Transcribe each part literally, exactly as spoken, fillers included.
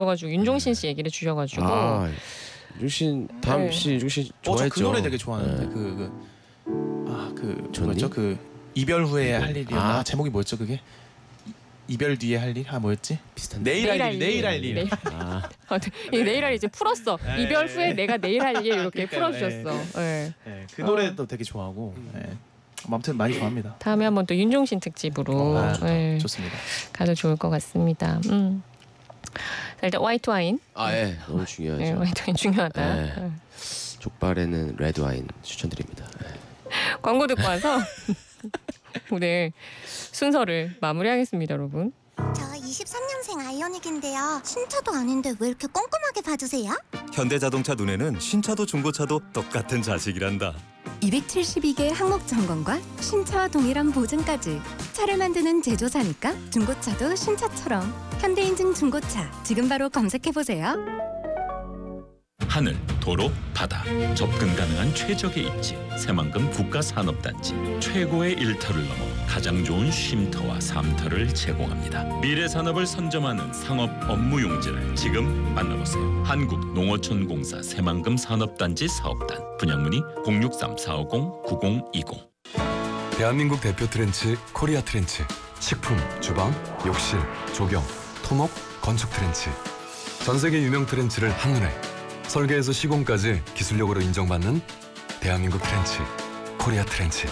가지고 윤종신 씨 얘기를 주셔가지고. 아, 윤종신 다음 네. 씨 윤종신 어, 저 좋아했죠. 그 노래 되게 좋아하는데 네. 그 그 아 그 존니? 뭐였죠? 그 이별 후에 할 일이었나? 아. 제목이 뭐였죠 그게? 이, 이별 뒤에 할 일? 아 뭐였지? 비슷한. 내일 내일 할 할 일, 일. 내일 할 일. 내일. 아, 아, 네. 내일 할 일 이제 풀었어. 네. 이별 후에 내가 내일 할 일 이렇게 그러니까요, 풀어주셨어. 네. 네, 그 노래도 되게 좋아하고. 네. 아무튼 많이 좋아합니다. 다음에 한번 또 윤종신 특집으로 아, 네, 좋습니다. 가도 좋을 것 같습니다. 음. 자, 일단 화이트 와인. 아, 예, 너무 중요하죠. 네, 화이트 와인 중요하다. 네. 네. 족발에는 레드 와인 추천드립니다. 네. 광고 듣고 와서 오늘 순서를 마무리하겠습니다, 여러분. 저 이십삼 년생 아이오닉인데요. 신차도 아닌데 왜 이렇게 꼼꼼하게 봐주세요? 현대자동차 눈에는 신차도 중고차도 똑같은 자식이란다. 이백칠십이 개 항목 점검과 신차와 동일한 보증까지. 차를 만드는 제조사니까 중고차도 신차처럼. 현대인증 중고차 지금 바로 검색해보세요. 하늘, 도로, 바다 접근 가능한 최적의 입지 새만금 국가산업단지 최고의 일터를 넘어 가장 좋은 쉼터와 삶터를 제공합니다. 미래 산업을 선점하는 상업 업무 용지를 지금 만나보세요. 한국농어촌공사 새만금 산업단지 사업단 분양문의 공육삼 사오공 구공이공. 대한민국 대표 트렌치 코리아 트렌치. 식품, 주방, 욕실, 조경, 토목, 건축 트렌치. 전 세계 유명 트렌치를 한눈에 설계에서 시공까지 기술력으로 인정받는 대한민국 트렌치 코리아 트렌치.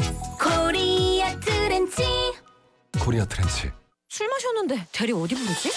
코리아 트렌치. 코리아 트렌치. 술 마셨는데 대리 어디 부르지?